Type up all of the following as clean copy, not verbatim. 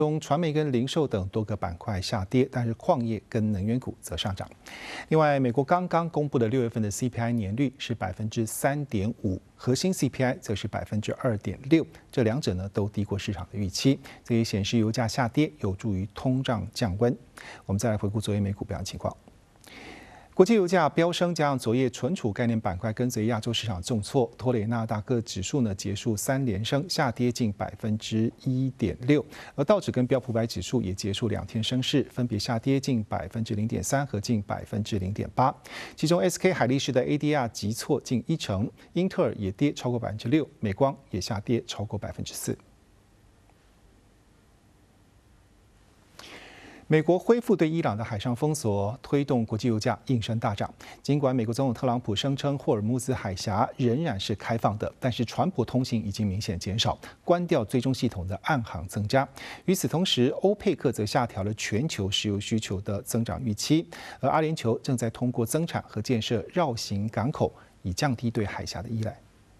中传媒跟零售等多个板块下跌，但是矿业跟能源股则上涨。另外，美国刚刚公布的6月份的 CPI 年率是3.5%，核心 CPI 则是2.6%，这两者呢都低过市场的预期，这也显示油价下跌有助于通胀降温。我们再来回顾昨夜美股表现情况。国际油价飙升，加上昨夜存储概念板块跟随亚洲市场重挫，拖累纳达克指数呢结束3连升，下跌近1.6%，而道指跟标普500指数也结束2天升势，分别下跌近0.3%和近0.8%。其中 SK 海力士的 ADR 急挫近1%，英特尔也跌超过6%，美光也下跌超过4%。美国恢复对伊朗的海上封锁，推动国际油价应声大涨。尽管美国总统特朗普声称霍尔木兹海峡仍然是开放的，但是船舶通行已经明显减少，关掉追踪系统的暗航增加。与此同时，欧佩克则下调了全球石油需求的增长预期，而阿联酋正在通过增产和建设绕行港口，以降低对海峡的依赖。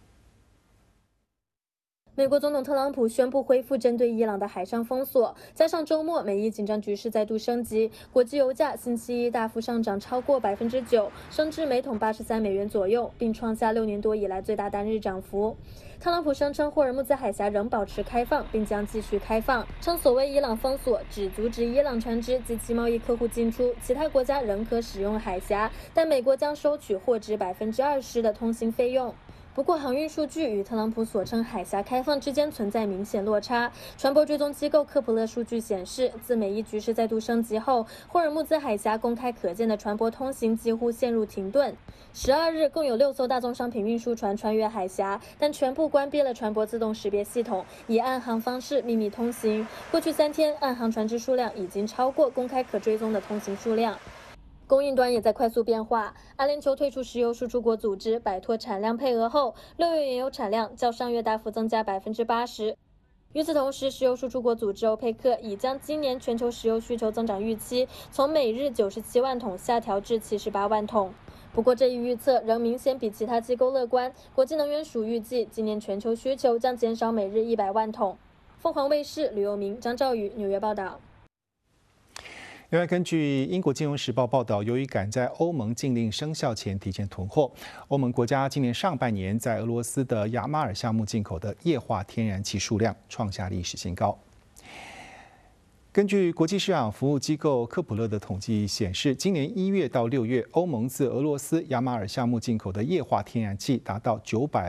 美国总统特朗普宣布恢复针对伊朗的海上封锁，加上周末美伊紧张局势再度升级，国际油价星期一大幅上涨超过9%，升至每桶83美元左右，并创下6年多以来最大单日涨幅。特朗普声称霍尔木兹海峡仍保持开放，并将继续开放，称所谓伊朗封锁只阻止伊朗船只及其贸易客户进出，其他国家仍可使用海峡，但美国将收取货值20%的通行费用。不过，航运数据与特朗普所称海峡开放之间存在明显落差。船舶追踪机构科普勒数据显示，自美伊局势再度升级后，霍尔木兹海峡公开可见的船舶通行几乎陷入停顿。12日，共有6艘大宗商品运输船穿越海峡，但全部关闭了船舶自动识别系统，以暗航方式秘密通行。过去3天，暗航船只数量已经超过公开可追踪的通行数量。供应端也在快速变化。阿联酋退出石油输出国组织，摆脱产量配额后，6月原油产量较上月大幅增加80%。与此同时，石油输出国组织欧佩克已将今年全球石油需求增长预期从每日97万桶下调至78万桶。不过，这一预测仍明显比其他机构乐观。国际能源署预计，今年全球需求将减少每日100万桶。凤凰卫视吕佑明、张兆宇纽约报道。 另外，根据英国金融时报报道，由于赶在欧盟禁令生效前提前囤货，欧盟国家今年上半年在俄罗斯的亚马尔项目进口的液化天然气数量创下历史新高。根据国际市场服务机构科普勒的统计显示，今年1月到6月，欧盟自俄罗斯亚马尔项目进口的液化天然气达到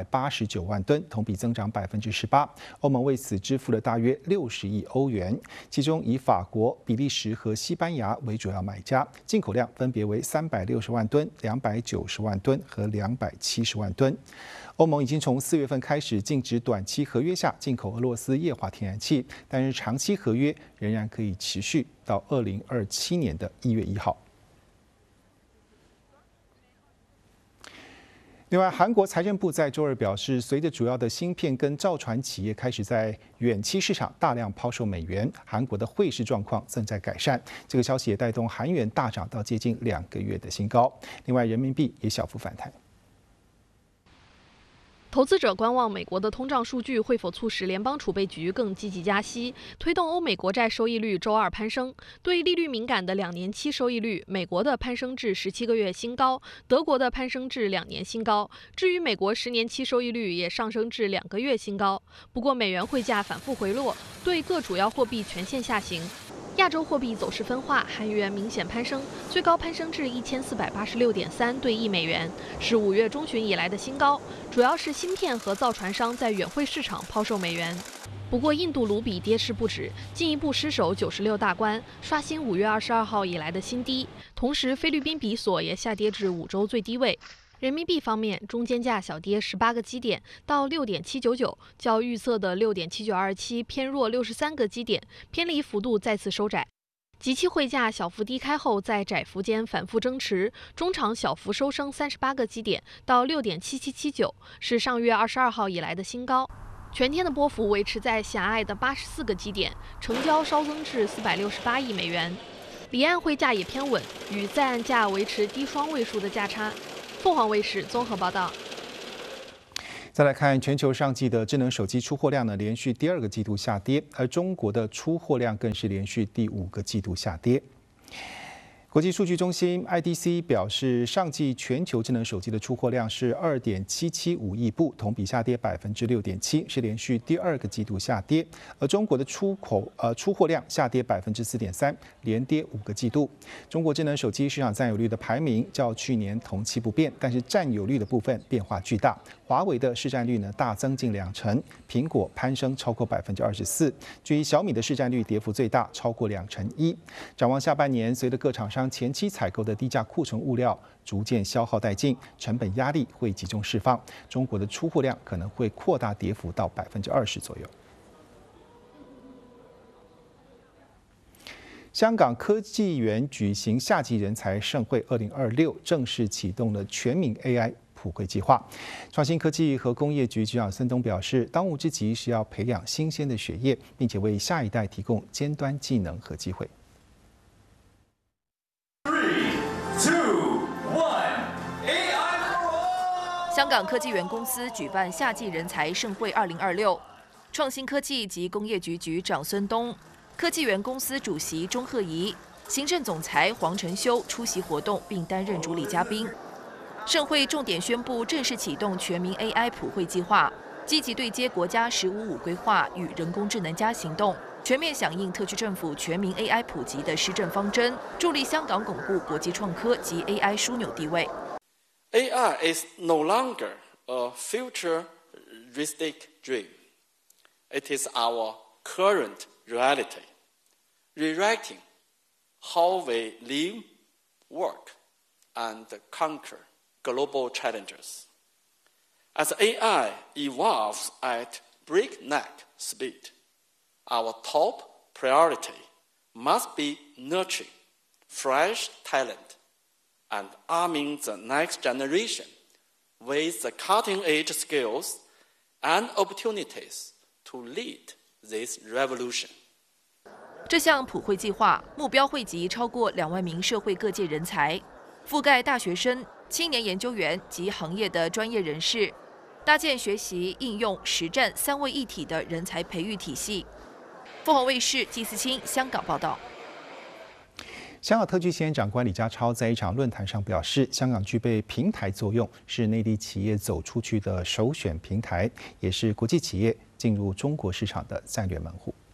989万吨，同比增长18%。欧盟为此支付了大约60亿欧元，其中以法国、比利时和西班牙为主要买家，进口量分别为360万吨、290万吨和270万吨。欧盟已经从4月份开始禁止短期合约下进口俄罗斯液化天然气，但是长期合约仍然可以持续到2027年的1月1号。另外，韩国财政部在周二表示，随着主要的芯片跟造船企业开始在远期市场大量抛售美元，韩国的汇市状况正在改善。这个消息也带动韩元大涨到接近2个月的新高。另外，人民币也小幅反弹。 投资者观望美国的通胀数据会否促使联邦储备局更积极加息，推动欧美国债收益率周二攀升。对利率敏感的2年期收益率，美国的攀升至17个月新高，德国的攀升至2年新高。至于美国10年期收益率也上升至2个月新高。不过，美元汇价反复回落，对各主要货币全线下行。亚洲货币走势分化，韩元明显攀升，最高攀升至1486.3对1美元，是5月中旬以来的新高，主要是芯片和造船商在远汇市场抛售美元。不过，印度卢比跌势不止，进一步失守96大关，刷新5月22号以来的新低。同时，菲律宾比索也下跌至5周最低位。人民币方面，中间价小跌18个基点到6.799，较预测的6.7927偏弱63个基点，偏离幅度再次收窄。即期汇价小幅低开后，在窄幅间反复争持，中场小幅收升38个基点到6.7779，是上月22号以来的新高。全天的波幅维持在狭隘的84个基点，成交稍增至468亿美元。离岸汇价也偏稳，与在岸价维持低双位数的价差。凤凰卫视综合报道。 再来看全球上季的智能手机出货量呢，连续第2个季度下跌，而中国的出货量更是连续第5个季度下跌。国际数据中心 IDC 表示，上季全球智能手机的出货量是2.775亿部，同比下跌6.7%，是连续第2个季度下跌。而中国的出货量下跌4.3%，连跌5个季度。中国智能手机市场占有率的排名较去年同期不变，但是占有率的部分变化巨大。华为的市占率呢大增近2成，苹果攀升超过24%，至于小米的市占率跌幅最大，超过1%。展望下半年，随着各厂商前期采购的低价库存物料逐渐消耗殆尽，成本压力会集中释放，中国的出货量可能会扩大跌幅到20%左右。香港科技园举行夏季人才盛会2026，正式启动了全民 AI 普惠计划。创新科技和工业局局长孙东表示，当务之急是要培养新鲜的血液，并且为下一代提供尖端技能和机会。 香港科技园公司举办夏季人才盛会2026，创新科技及工业局局长孙东、科技园公司主席钟鹤仪、行政总裁黄晨修出席活动，并担任主礼嘉宾。盛会重点宣布正式启动全民 AI 普惠计划，积极对接国家“15+5”规划与人工智能+行动，全面响应特区政府全民 AI 普及的施政方针，助力香港巩固国际创科及 AI 枢纽地位。 AI is no longer a futuristic dream. It is our current reality, rewriting how we live, work, and conquer global challenges. As AI evolves at breakneck speed, our top priority must be nurturing fresh talent and arming the next generation with the cutting-edge skills and opportunities to lead this revolution. 这项普惠计划目标惠及超过2万名社会各界人才，覆盖大学生、青年研究员及行业的专业人士，搭建学习、应用、实战3位一体的人才培育体系。凤凰卫视季思清香港报道。 香港特区行政长官李家超在一场论坛上表示，香港具备平台作用，是内地企业走出去的首选平台，也是国际企业进入中国市场的战略门户。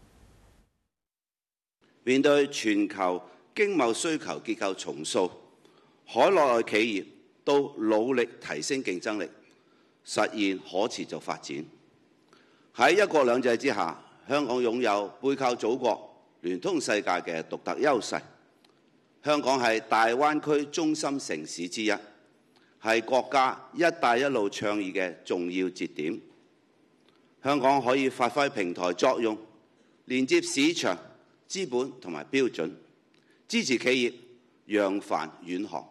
面對全球經貿需求結構重塑，海內外企業都努力提升競爭力，實現可持續發展。喺一國兩制之下，香港擁有背靠祖國、聯通世界嘅獨特優勢。香港係大灣區中心城市之一，係國家「一帶一路」倡議嘅重要節點。香港可以發揮平台作用，連接市場、資本同埋標準，支持企業揚帆遠航。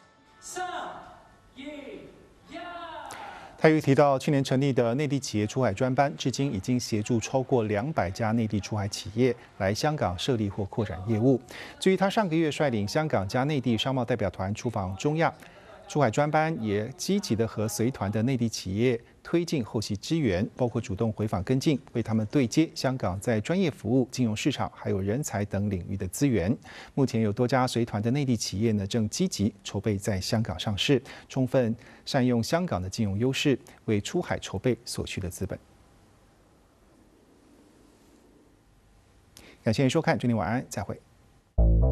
3、2、1。他又提到，去年成立的内地企业出海专班，至今已经协助超过200家内地出海企业来香港设立或扩展业务。至于他上个月率领香港加内地商贸代表团出访中亚，出海专班也积极的和随团的内地企业推进后续支援，包括主动回访跟进，为他们对接香港在专业服务、金融市场还有人才等领域的资源。目前有多家随团的内地企业呢，正积极筹备在香港上市，充分善用香港的金融优势，为出海筹备所需的资本。感谢收看，祝您晚安，再会。